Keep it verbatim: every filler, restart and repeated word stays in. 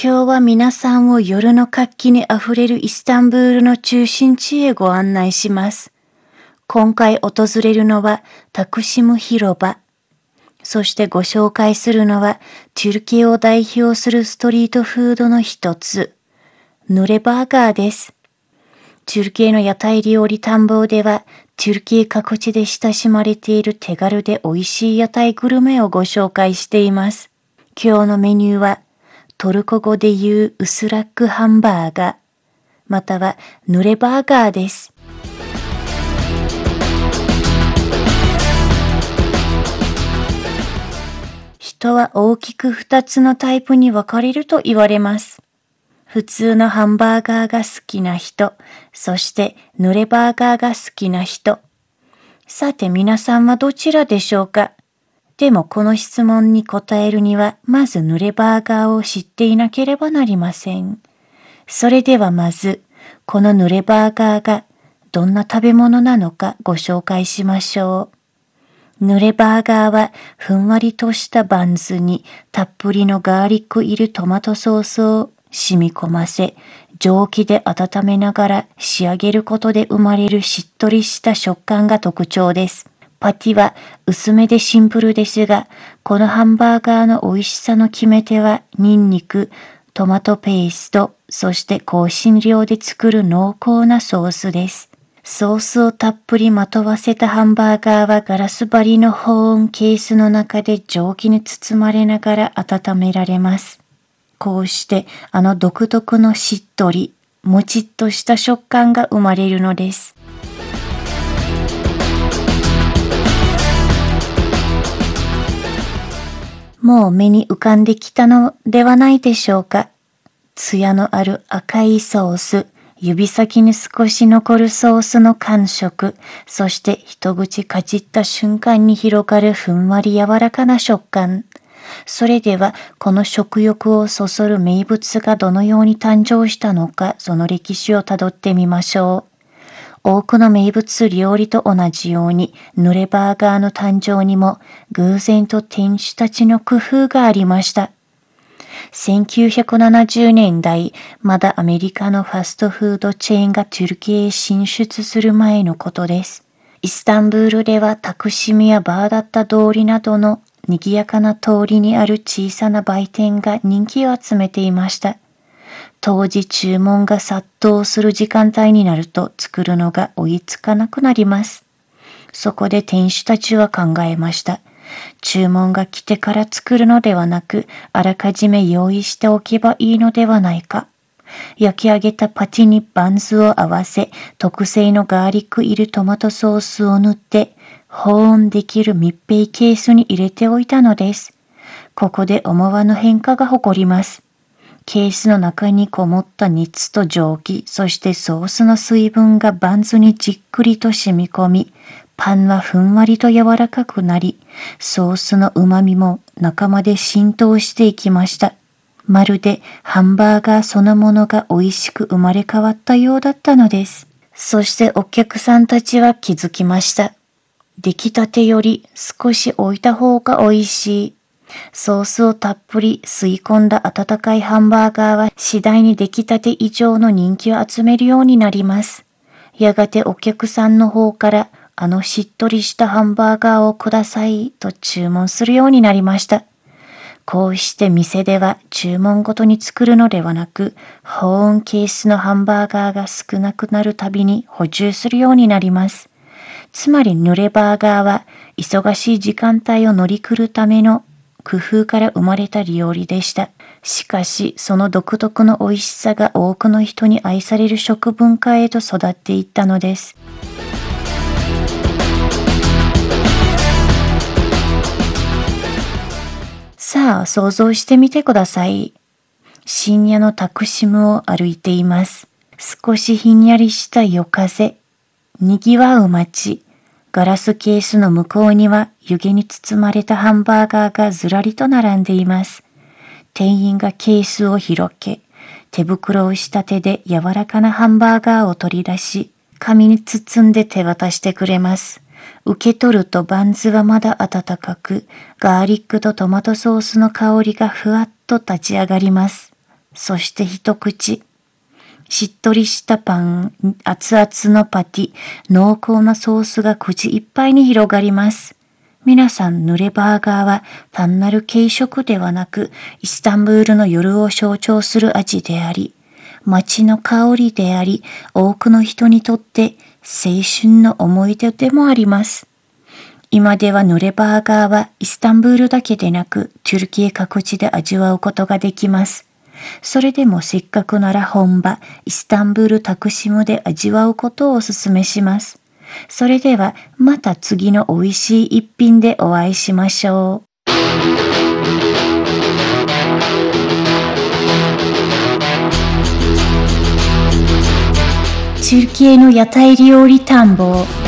今日は皆さんを夜の活気にあふれるイスタンブールの中心地へご案内します。今回訪れるのはタクシム広場。そしてご紹介するのはトゥルキエを代表するストリートフードの一つ、ヌレバーガーです。トゥルキエの屋台料理探訪ではトゥルキエ各地で親しまれている手軽で美味しい屋台グルメをご紹介しています。今日のメニューはトルコ語で言うウスラックハンバーガー、またはヌレバーガーです。人は大きく二つのタイプに分かれると言われます。普通のハンバーガーが好きな人、そしてヌレバーガーが好きな人。さて皆さんはどちらでしょうか？でもこの質問に答えるには、まずヌレバーガーを知っていなければなりません。それではまず、このヌレバーガーがどんな食べ物なのかご紹介しましょう。ヌレバーガーはふんわりとしたバンズにたっぷりのガーリック入りトマトソースを染み込ませ、蒸気で温めながら仕上げることで生まれるしっとりした食感が特徴です。パティは薄めでシンプルですが、このハンバーガーの美味しさの決め手はニンニク、トマトペースト、そして香辛料で作る濃厚なソースです。ソースをたっぷりまとわせたハンバーガーはガラス張りの保温ケースの中で蒸気に包まれながら温められます。こうしてあの独特のしっとり、もちっとした食感が生まれるのです。もう目に浮かんできたのではないでしょうか。ツヤのある赤いソース、指先に少し残るソースの感触、そして一口かじった瞬間に広がるふんわり柔らかな食感。それではこの食欲をそそる名物がどのように誕生したのか、その歴史をたどってみましょう。多くの名物料理と同じように、ヌレバーガーの誕生にも偶然と店主たちの工夫がありました。せんきゅうひゃくななじゅうねんだい、まだアメリカのファストフードチェーンがトゥルキエへ進出する前のことです。イスタンブールではタクシムやバーダッタ通りなどの賑やかな通りにある小さな売店が人気を集めていました。当時注文が殺到する時間帯になると作るのが追いつかなくなります。そこで店主たちは考えました。注文が来てから作るのではなく、あらかじめ用意しておけばいいのではないか。焼き上げたパティにバンズを合わせ、特製のガーリック入りトマトソースを塗って、保温できる密閉ケースに入れておいたのです。ここで思わぬ変化が起こります。ケースの中にこもった熱と蒸気、そしてソースの水分がバンズにじっくりと染み込み、パンはふんわりと柔らかくなり、ソースの旨味も中まで浸透していきました。まるでハンバーガーそのものが美味しく生まれ変わったようだったのです。そしてお客さんたちは気づきました。出来たてより少し置いた方が美味しい。ソースをたっぷり吸い込んだ温かいハンバーガーは次第に出来たて以上の人気を集めるようになります。やがてお客さんの方からあのしっとりしたハンバーガーをくださいと注文するようになりました。こうして店では注文ごとに作るのではなく、保温ケースのハンバーガーが少なくなるたびに補充するようになります。つまりヌレバーガーは忙しい時間帯を乗り切るための工夫から生まれた料理でした。しかし、その独特の美味しさが多くの人に愛される食文化へと育っていったのです。さあ、想像してみてください。深夜のタクシムを歩いています。少しひんやりした夜風、にぎわう街。ガラスケースの向こうには湯気に包まれたハンバーガーがずらりと並んでいます。店員がケースを広げ、手袋をした手で柔らかなハンバーガーを取り出し、紙に包んで手渡してくれます。受け取るとバンズはまだ温かく、ガーリックとトマトソースの香りがふわっと立ち上がります。 そして一口。しっとりしたパン、熱々のパティ、濃厚なソースが口いっぱいに広がります。皆さん、ヌレバーガーは単なる軽食ではなく、イスタンブールの夜を象徴する味であり、街の香りであり、多くの人にとって青春の思い出でもあります。今ではヌレバーガーはイスタンブールだけでなく、トゥルキエ各地で味わうことができます。それでもせっかくなら本場イスタンブールタクシムで味わうことをお勧めします。それではまた次の美味しい一品でお会いしましょう。トゥルキエの屋台料理探訪。